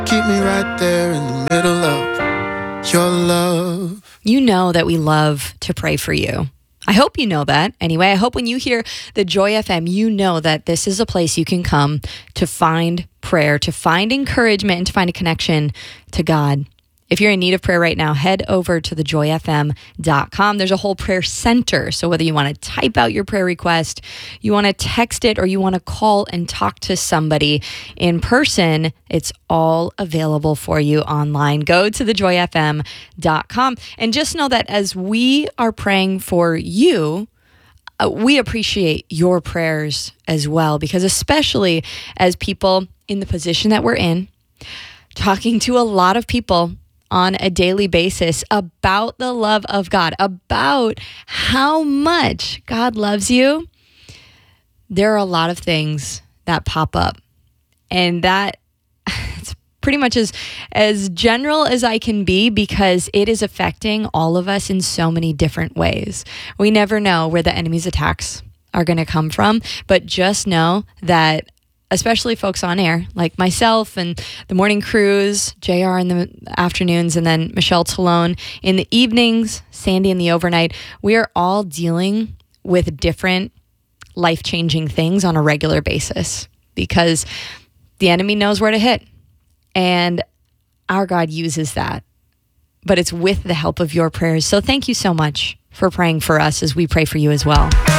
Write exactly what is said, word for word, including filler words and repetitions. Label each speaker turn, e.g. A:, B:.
A: Keep me right there in the middle of your love.
B: You know that we love to pray for you. I hope you know that. Anyway, I hope when you hear the Joy F M, you know that this is a place you can come to find prayer, to find encouragement, and to find a connection to God. If you're in need of prayer right now, head over to the joy f m dot com. There's a whole prayer center. So whether you want to type out your prayer request, you want to text it, or you want to call and talk to somebody in person, it's all available for you online. Go to the joy f m dot com. And just know that as we are praying for you, uh, we appreciate your prayers as well, because especially as people in the position that we're in, talking to a lot of people on a daily basis about the love of God, about how much God loves you, there are a lot of things that pop up. And that it's pretty much as, as general as I can be, because it is affecting all of us in so many different ways. We never know where the enemy's attacks are going to come from, but just know that especially folks on air like myself and the morning crews, J R in the afternoons, and then Michelle Talone in the evenings, Sandy in the overnight, we are all dealing with different life-changing things on a regular basis because the enemy knows where to hit. And our God uses that. But it's with the help of your prayers. So thank you so much for praying for us as we pray for you as well.